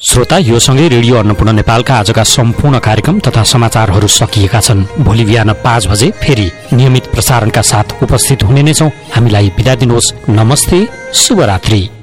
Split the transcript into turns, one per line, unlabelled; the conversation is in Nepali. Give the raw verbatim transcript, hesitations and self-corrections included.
श्रोता, यो सँगै रेडियो अन्नपूर्ण नेपालका आजका सम्पूर्ण कार्यक्रम तथा समाचारहरू सकिएका छन्। भोलि बिहान पाँच बजे फेरि नियमित प्रसारणका साथ उपस्थित हुने नै छौं। हामीलाई बिदा दिनुहोस्। नमस्ते, शुभरात्रि।